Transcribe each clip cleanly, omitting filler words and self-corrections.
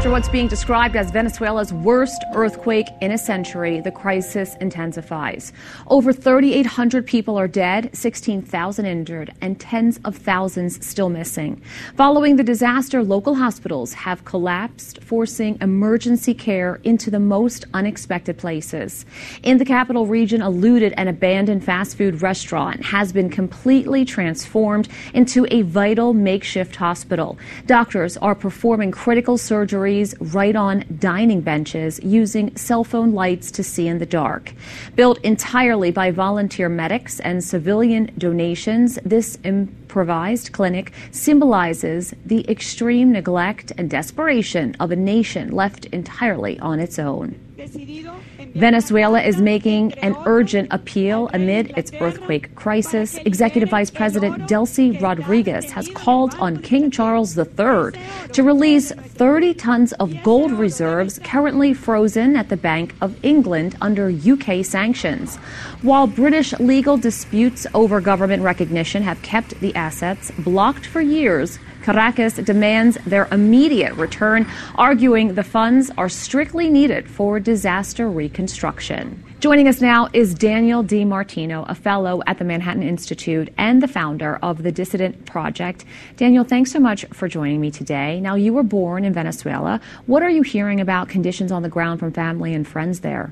After what's being described as Venezuela's worst earthquake in a century, the crisis intensifies. Over 3,800 people are dead, 16,000 injured, and tens of thousands still missing. Following the disaster, local hospitals have collapsed, forcing emergency care into the most unexpected places. In the capital region, a looted and abandoned fast food restaurant has been completely transformed into a vital makeshift hospital. Doctors are performing critical surgeries right on dining benches using cell phone lights to see in the dark. Built entirely by volunteer medics and civilian donations, this improvised clinic symbolizes the extreme neglect and desperation of a nation left entirely on its own. Venezuela is making an urgent appeal amid its earthquake crisis. Executive Vice President Delcy Rodriguez has called on King Charles III to release 30 tons of gold reserves currently frozen at the Bank of England under UK sanctions. While British legal disputes over government recognition have kept the assets blocked for years, Caracas demands their immediate return, arguing the funds are strictly needed for disaster reconstruction. Joining us now is Daniel DiMartino, a fellow at the Manhattan Institute and the founder of the Dissident Project. Daniel, thanks so much for joining me today. Now, you were born in Venezuela. What are you hearing about conditions on the ground from family and friends there?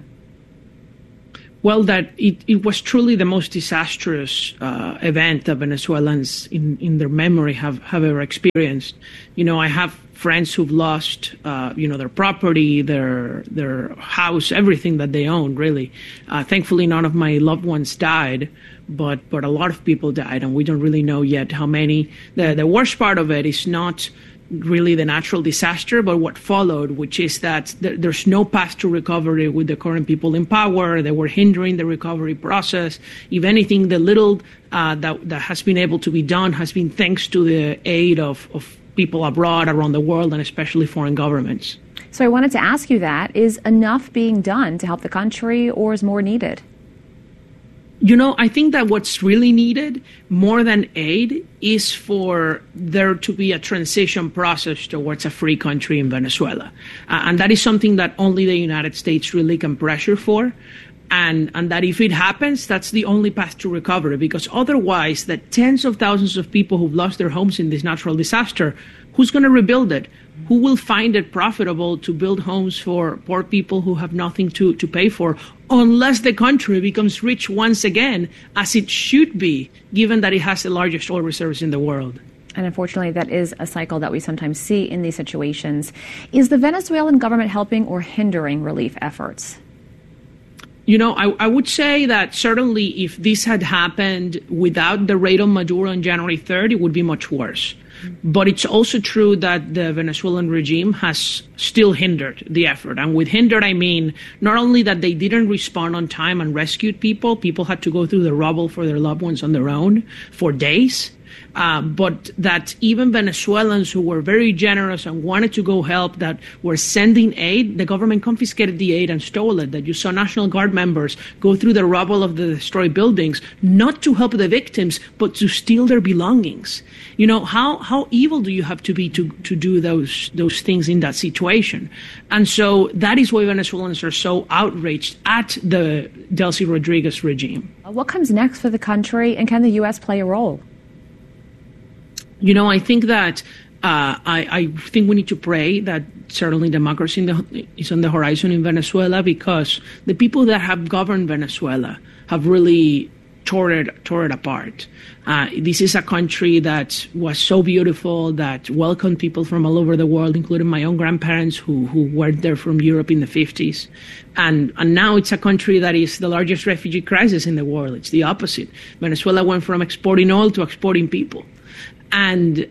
Well, that it was truly the most disastrous event that Venezuelans in their memory have ever experienced. You know, I have friends who've lost, their property, their house, everything that they own, really. Thankfully, none of my loved ones died, but a lot of people died, and we don't really know yet how many. The worst part of it is not really the natural disaster, but what followed, which is that there's no path to recovery with the current people in power. They were hindering the recovery process. If anything, the little that has been able to be done has been thanks to the aid of people abroad, around the world, and especially foreign governments. So I wanted to ask you that. Is enough being done to help the country, or is more needed? You know, I think that what's really needed more than aid is for there to be a transition process towards a free country in Venezuela. And that is something that only the United States really can pressure for. And that if it happens, that's the only path to recovery, because otherwise the tens of thousands of people who've lost their homes in this natural disaster, who's going to rebuild it? Who will find it profitable to build homes for poor people who have nothing to pay for, unless the country becomes rich once again, as it should be, given that it has the largest oil reserves in the world? And unfortunately, that is a cycle that we sometimes see in these situations. Is the Venezuelan government helping or hindering relief efforts? You know, I would say that certainly if this had happened without the raid on Maduro on January 3rd, it would be much worse. But it's also true that the Venezuelan regime has still hindered the effort. And with hindered, I mean not only that they didn't respond on time and rescued people, people had to go through the rubble for their loved ones on their own for days. But that even Venezuelans who were very generous and wanted to go help, that were sending aid, the government confiscated the aid and stole it. That you saw National Guard members go through the rubble of the destroyed buildings, not to help the victims, but to steal their belongings. You know, how evil do you have to be to do those things in that situation? And so that is why Venezuelans are so outraged at the Delcy Rodriguez regime. What comes next for the country, and can the U.S. play a role? You know, I think that I think we need to pray that certainly democracy is on the horizon in Venezuela, because the people that have governed Venezuela have really tore it apart. This is a country that was so beautiful, that welcomed people from all over the world, including my own grandparents who were there from Europe in the 50s. And now it's a country that is the largest refugee crisis in the world. It's the opposite. Venezuela went from exporting oil to exporting people. And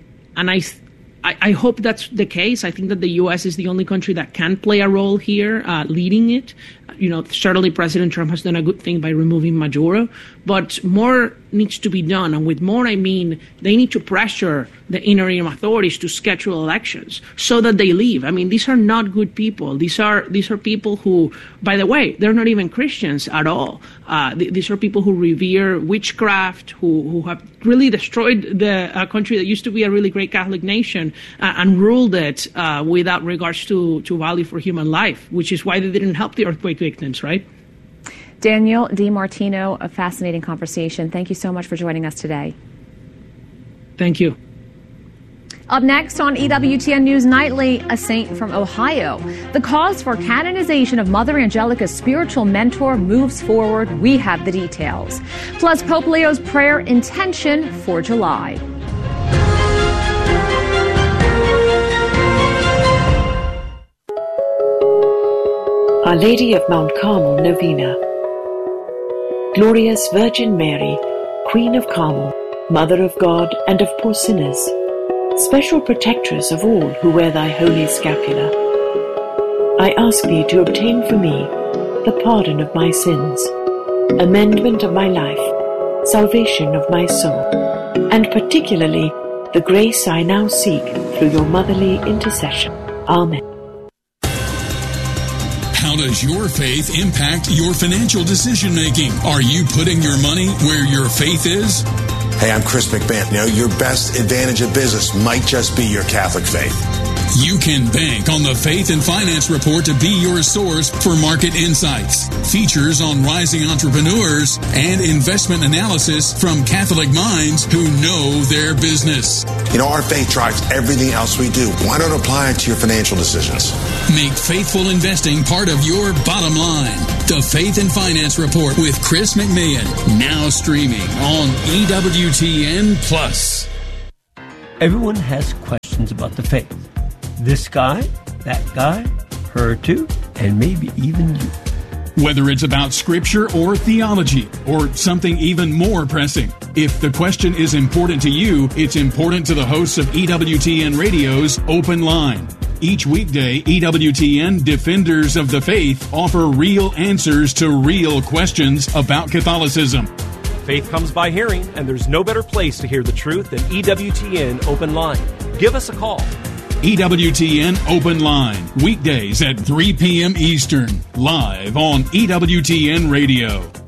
I hope that's the case. I think that the U.S. is the only country that can play a role here, leading it. You know, certainly President Trump has done a good thing by removing Maduro, but more needs to be done. And with more, I mean they need to pressure the interim authorities to schedule elections so that they leave. I mean, these are not good people. These are people who, by the way, they're not even Christians at all. These are people who revere witchcraft, who have really destroyed the country that used to be a really great Catholic nation and ruled it without regards to value for human life, which is why they didn't help the earthquake victims, right? Daniel DiMartino, a fascinating conversation. Thank you so much for joining us today. Thank you. Up next on EWTN News Nightly, a saint from Ohio. The cause for canonization of Mother Angelica's spiritual mentor moves forward. We have the details. Plus, Pope Leo's prayer intention for July. Our Lady of Mount Carmel Novena. Glorious Virgin Mary, Queen of Carmel, Mother of God and of poor sinners, special protectress of all who wear thy holy scapula, I ask thee to obtain for me the pardon of my sins, amendment of my life, salvation of my soul, and particularly the grace I now seek through your motherly intercession. Amen. How does your faith impact your financial decision-making? Are you putting your money where your faith is? Hey, I'm Chris McMahon. You know, your best advantage of business might just be your Catholic faith. You can bank on the Faith and Finance Report to be your source for market insights, features on rising entrepreneurs, and investment analysis from Catholic minds who know their business. You know, our faith drives everything else we do. Why not apply it to your financial decisions? Make faithful investing part of your bottom line. The Faith and Finance Report with Chris McMahon, now streaming on EWTN+. Everyone has questions about the faith. This guy, that guy, her too, and maybe even you. Whether it's about scripture or theology, or something even more pressing, if the question is important to you, it's important to the hosts of EWTN Radio's Open Line. Each weekday, EWTN Defenders of the Faith offer real answers to real questions about Catholicism. Faith comes by hearing, and there's no better place to hear the truth than EWTN Open Line. Give us a call. EWTN Open Line, weekdays at 3 p.m. Eastern, live on EWTN Radio.